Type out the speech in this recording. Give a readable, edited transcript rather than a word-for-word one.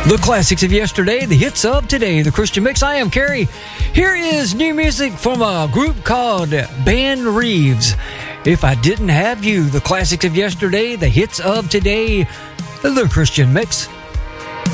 The classics of yesterday, the hits of today, the Christian Mix. I am Kerry. Here is new music from a group called Ben Reeves. If I Didn't Have You, the classics of yesterday, the hits of today, the Christian Mix.